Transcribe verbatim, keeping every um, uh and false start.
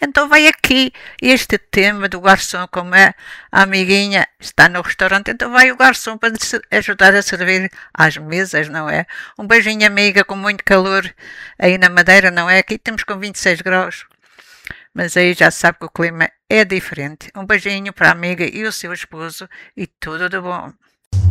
Então vai aqui este tema do garçom, como é a amiguinha está no restaurante, então vai o garçom para ajudar a servir às mesas, não é? Um beijinho, amiga, com muito calor aí na Madeira, não é? Aqui temos com vinte e seis graus, mas aí já sabe que o clima é diferente. Um beijinho para a amiga e o seu esposo e tudo de bom.